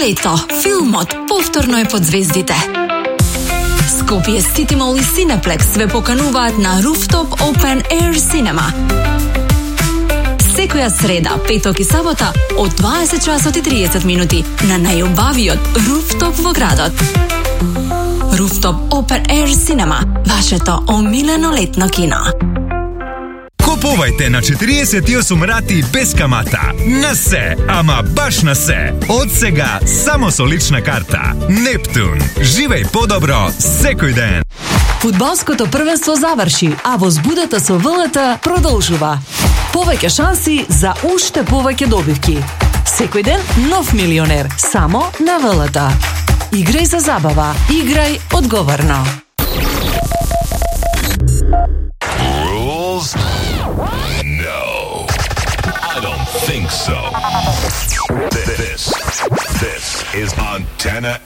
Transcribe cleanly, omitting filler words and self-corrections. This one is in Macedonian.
лето, филмот повторно е под звездите. Скопје Сити Мол и Синеплекс ве покануваат на Rooftop Open Air Cinema. Секоја среда, петок и сабота од 20 часот и 30 минути на најубавиот Rooftop во градот. Rooftop Open Air Cinema, вашето омилено летно кино. Купувајте на 48 рати без камата. На се, ама баш на се. Од сега само со лична карта. Нептун. Живеј подобро секој ден. Фудбалското првенство заврши, а возбудата со ВЛТ продолжува. Повеќе шанси за уште повеќе добивки. Секој ден нов милионер, само на ВЛТ. Играј за забава, играј одговорно. Rules? No. I don't think so. This is Antenna